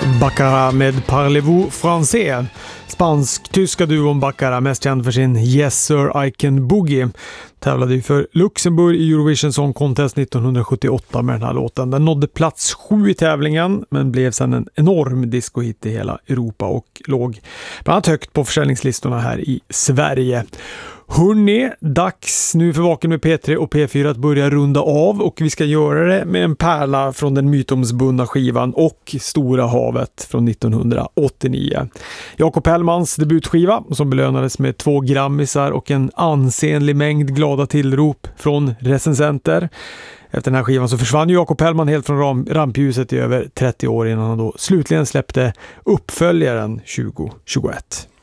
Baccarat med Parlez-vous français. Spansk-tyska duon Baccarat, mest känd för sin Yes Sir I Can Boogie, tävlade ju för Luxemburg i Eurovision Song Contest 1978 med den här låten. Den nådde plats 7 i tävlingen men blev sedan en enorm discohit i hela Europa och låg bland annat högt på försäljningslistorna här i Sverige. Hörrni, dags nu för Vaken med P3 och P4 att börja runda av, och vi ska göra det med en pärla från den mytomsbundna skivan Och Stora havet från 1989. Jakob Hellmans debutskiva som belönades med 2 Grammisar och en ansenlig mängd glada tillrop från recensenter. Efter den här skivan så försvann ju Jakob Hellman helt från rampljuset i över 30 år innan han då slutligen släppte uppföljaren 2021.